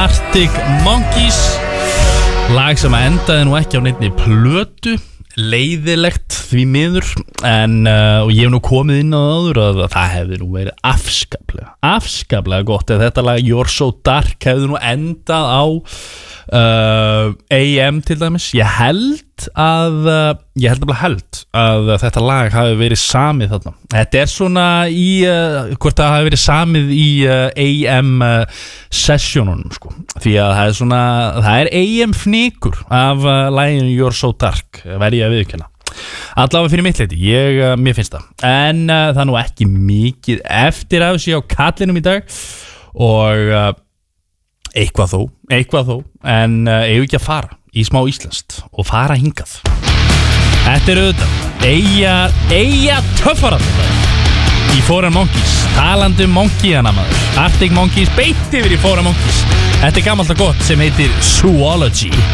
Arctic Monkeys. Lag sem endaði nú ekki á neinni plötu. Leiðilegt því miður. Og ég hef nú komið inn á áður að það hefði nú verið afskaplega gott ef þetta lag You're So Dark hefði nú endað á AM til dæmis. Ég held að þetta lag hafi verið samið þarna. Þetta er svona í hvort það hafi verið samið í AM sessionunum sko. Því að það er svona, það er AM fnikur af laginu You're So Dark, verð ég að viðurkenna. Allavega fyrir mitt leyti, mér finnst það. En það er nú ekki mikið eftir af þessi á kallinum í dag og eitthvað þó, en eigum ekki að fara í smá íslenskt og fara hingað. Þetta auðvitað Eyja töffarar í Foreign Monkeys. Talandi monkeyana maður, Arctic Monkeys beint yfir í Foreign Monkeys. Þetta er gamalt og gott sem heitir Zoology.